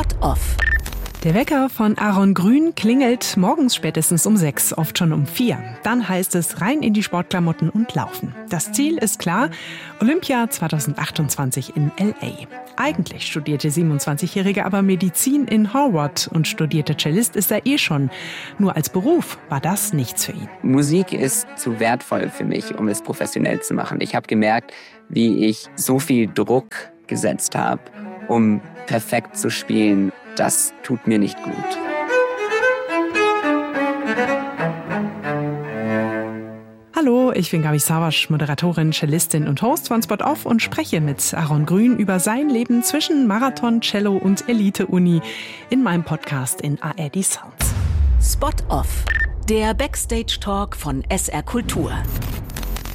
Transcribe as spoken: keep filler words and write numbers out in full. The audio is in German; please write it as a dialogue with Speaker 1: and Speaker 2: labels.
Speaker 1: Off.
Speaker 2: Der Wecker von Aaron Grün klingelt morgens spätestens um sechs, oft schon um vier. Dann heißt es rein in die Sportklamotten und laufen. Das Ziel ist klar, Olympia zwanzig achtundzwanzig in L A. Eigentlich studierte der siebenundzwanzigjährige aber Medizin in Harvard und studierte Cellist ist er eh schon. Nur als Beruf war das nichts für ihn.
Speaker 3: Musik ist zu wertvoll für mich, um es professionell zu machen. Ich habe gemerkt, wie ich so viel Druck gesetzt habe, um perfekt zu spielen. Das tut mir nicht gut.
Speaker 2: Hallo, ich bin Gabi Savasch, Moderatorin, Cellistin und Host von Spot Off und spreche mit Aaron Grün über sein Leben zwischen Marathon, Cello und Elite-Uni in meinem Podcast in A R D Sounds.
Speaker 1: Spot Off, der Backstage-Talk von S R Kultur.